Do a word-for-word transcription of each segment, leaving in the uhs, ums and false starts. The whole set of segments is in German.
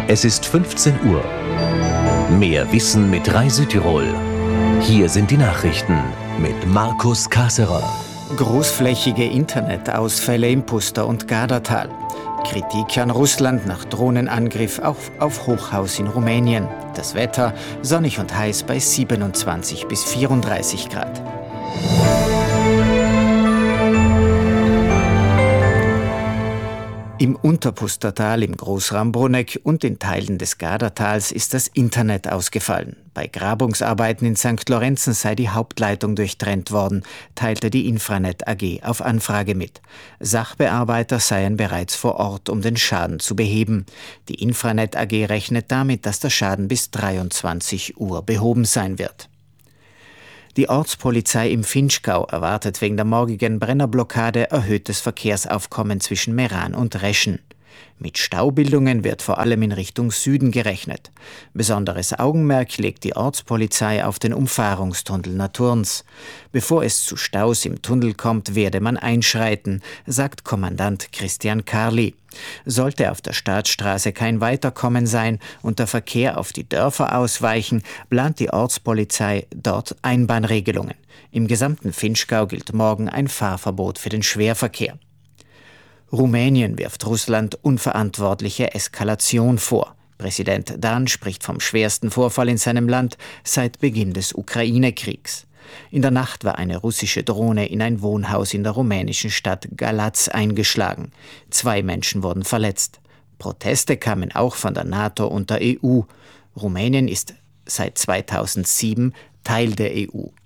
Es ist fünfzehn Uhr. Mehr Wissen mit Rai Südtirol. Hier sind die Nachrichten mit Markus Kaserer. Großflächige Internetausfälle im Puster- und Gardastal. Kritik an Russland nach Drohnenangriff auf, auf Hochhaus in Rumänien. Das Wetter sonnig und heiß bei siebenundzwanzig bis vierunddreißig Grad. Im Unterpustertal im Großraum Bruneck und in Teilen des Gardastals ist das Internet ausgefallen. Bei Grabungsarbeiten in Sankt Lorenzen sei die Hauptleitung durchtrennt worden, teilte die Infranet A G auf Anfrage mit. Sachbearbeiter seien bereits vor Ort, um den Schaden zu beheben. Die Infranet A G rechnet damit, dass der Schaden bis dreiundzwanzig Uhr behoben sein wird. Die Ortspolizei im Vinschgau erwartet wegen der morgigen Brennerblockade erhöhtes Verkehrsaufkommen zwischen Meran und Reschen. Mit Staubildungen wird vor allem in Richtung Süden gerechnet. Besonderes Augenmerk legt die Ortspolizei auf den Umfahrungstunnel Naturns. Bevor es zu Staus im Tunnel kommt, werde man einschreiten, sagt Kommandant Christian Karli. Sollte auf der Staatsstraße kein Weiterkommen sein und der Verkehr auf die Dörfer ausweichen, plant die Ortspolizei dort Einbahnregelungen. Im gesamten Vinschgau gilt morgen ein Fahrverbot für den Schwerverkehr. Rumänien wirft Russland unverantwortliche Eskalation vor. Präsident Dan spricht vom schwersten Vorfall in seinem Land seit Beginn des Ukraine-Kriegs. In der Nacht war eine russische Drohne in ein Wohnhaus in der rumänischen Stadt Galați eingeschlagen. Zwei Menschen wurden verletzt. Proteste kamen auch von der NATO und der E U. Rumänien ist seit zweitausendsieben Teil der E U.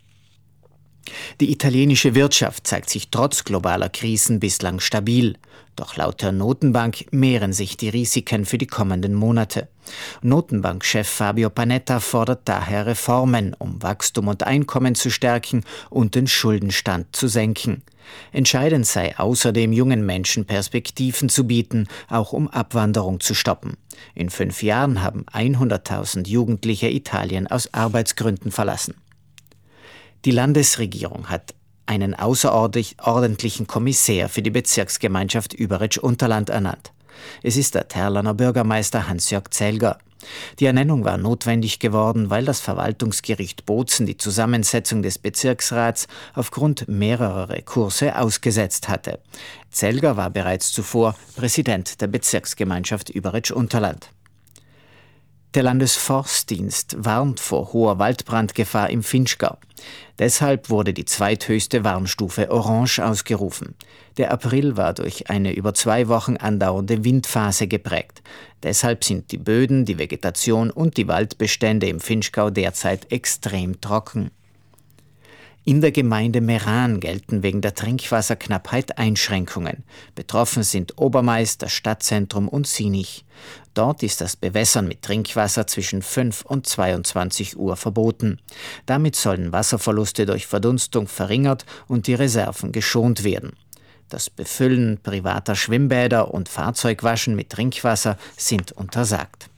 Die italienische Wirtschaft zeigt sich trotz globaler Krisen bislang stabil. Doch laut der Notenbank mehren sich die Risiken für die kommenden Monate. Notenbankchef Fabio Panetta fordert daher Reformen, um Wachstum und Einkommen zu stärken und den Schuldenstand zu senken. Entscheidend sei außerdem, jungen Menschen Perspektiven zu bieten, auch um Abwanderung zu stoppen. In fünf Jahren haben hunderttausend Jugendliche Italien aus Arbeitsgründen verlassen. Die Landesregierung hat einen außerordentlichen Kommissär für die Bezirksgemeinschaft Überetsch-Unterland ernannt. Es ist der Terlaner Bürgermeister Hans-Jörg Zelger. Die Ernennung war notwendig geworden, weil das Verwaltungsgericht Bozen die Zusammensetzung des Bezirksrats aufgrund mehrerer Rekurse ausgesetzt hatte. Zelger war bereits zuvor Präsident der Bezirksgemeinschaft Überetsch-Unterland. Der Landesforstdienst warnt vor hoher Waldbrandgefahr im Vinschgau. Deshalb wurde die zweithöchste Warnstufe Orange ausgerufen. Der April war durch eine über zwei Wochen andauernde Windphase geprägt. Deshalb sind die Böden, die Vegetation und die Waldbestände im Vinschgau derzeit extrem trocken. In der Gemeinde Meran gelten wegen der Trinkwasserknappheit Einschränkungen. Betroffen sind Obermais, das Stadtzentrum und Sinich. Dort ist das Bewässern mit Trinkwasser zwischen fünf und zweiundzwanzig Uhr verboten. Damit sollen Wasserverluste durch Verdunstung verringert und die Reserven geschont werden. Das Befüllen privater Schwimmbäder und Fahrzeugwaschen mit Trinkwasser sind untersagt.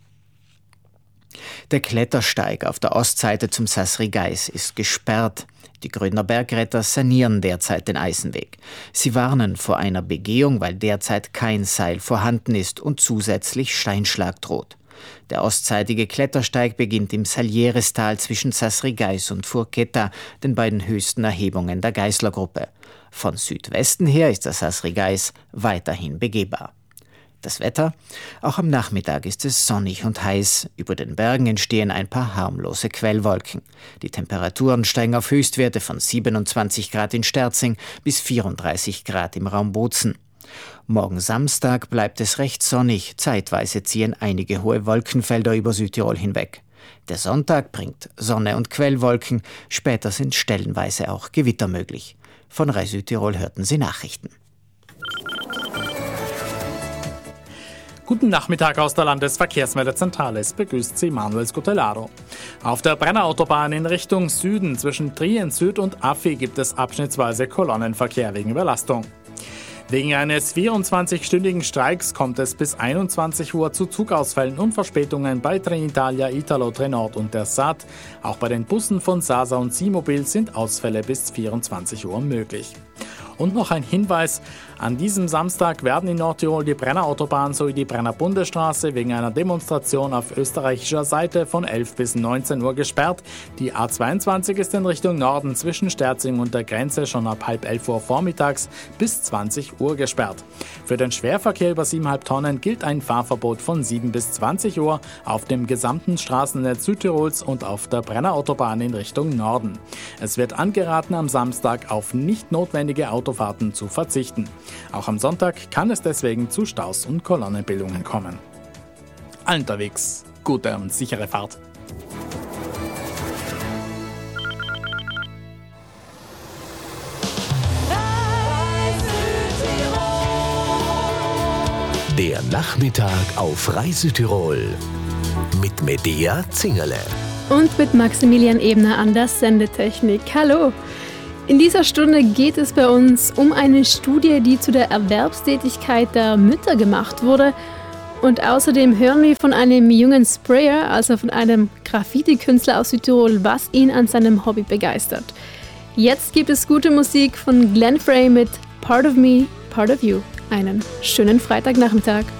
Der Klettersteig auf der Ostseite zum Sassrigais ist gesperrt. Die Grödner Bergretter sanieren derzeit den Eisenweg. Sie warnen vor einer Begehung, weil derzeit kein Seil vorhanden ist und zusätzlich Steinschlag droht. Der ostseitige Klettersteig beginnt im Salierestal zwischen Sassrigais und Furqueta, den beiden höchsten Erhebungen der Geißlergruppe. Von Südwesten her ist der Sassrigais weiterhin begehbar. Das Wetter? Auch am Nachmittag ist es sonnig und heiß. Über den Bergen entstehen ein paar harmlose Quellwolken. Die Temperaturen steigen auf Höchstwerte von siebenundzwanzig Grad in Sterzing bis vierunddreißig Grad im Raum Bozen. Morgen Samstag bleibt es recht sonnig. Zeitweise ziehen einige hohe Wolkenfelder über Südtirol hinweg. Der Sonntag bringt Sonne und Quellwolken. Später sind stellenweise auch Gewitter möglich. Von Rai Südtirol hörten Sie Nachrichten. Guten Nachmittag aus der Landesverkehrsmeldezentrale. Es begrüßt Sie Manuel Scutellaro. Auf der Brennerautobahn in Richtung Süden zwischen Trien Süd und Affi gibt es abschnittsweise Kolonnenverkehr wegen Überlastung. Wegen eines vierundzwanzigstündigen Streiks kommt es bis einundzwanzig Uhr zu Zugausfällen und Verspätungen bei Trenitalia, Italo, Trenord und der S A T. Auch bei den Bussen von Sasa und Simobil sind Ausfälle bis vierundzwanzig Uhr möglich. Und noch ein Hinweis, an diesem Samstag werden in Nordtirol die Brenner Autobahn sowie die Brenner Bundesstraße wegen einer Demonstration auf österreichischer Seite von elf bis neunzehn Uhr gesperrt. Die A zweiundzwanzig ist in Richtung Norden zwischen Sterzing und der Grenze schon ab halb elf Uhr vormittags bis zwanzig Uhr gesperrt. Für den Schwerverkehr über sieben Komma fünf Tonnen gilt ein Fahrverbot von sieben bis zwanzig Uhr auf dem gesamten Straßennetz Südtirols und auf der Brenner Autobahn in Richtung Norden. Es wird angeraten, am Samstag auf nicht notwendige Autofahrten zu verzichten. Auch am Sonntag kann es deswegen zu Staus und Kolonnenbildungen kommen. Allen unterwegs, gute und sichere Fahrt. Der Nachmittag auf Reise Tirol mit Medea Zingerle. Und mit Maximilian Ebner an der Sendetechnik. Hallo! In dieser Stunde geht es bei uns um eine Studie, die zu der Erwerbstätigkeit der Mütter gemacht wurde. Und außerdem hören wir von einem jungen Sprayer, also von einem Graffiti-Künstler aus Südtirol, was ihn an seinem Hobby begeistert. Jetzt gibt es gute Musik von Glenn Frey mit Part of Me, Part of You. Einen schönen Freitagnachmittag.